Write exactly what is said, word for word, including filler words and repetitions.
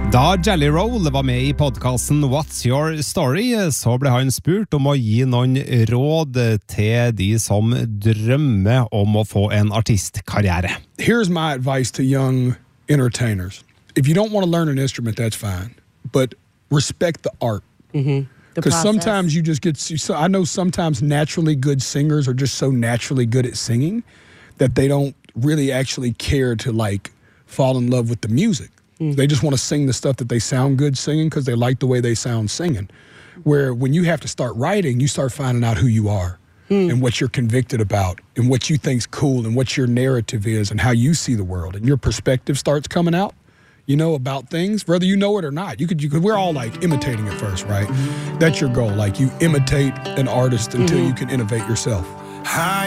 Da Jelly Roll var med i podcasten What's Your Story, så ble han spurt om å gi noen råd til de som drømmer om å få en artistkarriere. Here's my advice to young entertainers. If you don't want to learn an instrument, that's fine. But respect the art. Mm-hmm. Because sometimes you just get, so I know sometimes naturally good singers are just so naturally good at singing that they don't really actually care to like fall in love with the music. Mm. They just want to sing the stuff that they sound good singing because they like the way they sound singing. Where when you have to start writing, you start finding out who you are mm. and what you're convicted about and what you think's cool and what your narrative is and how you see the world. And your perspective starts coming out, you know, about things, whether you know it or not. You could, you could, we're all like imitating at first, right? That's your goal. Like you imitate an artist until mm-hmm. you can innovate yourself. Hi.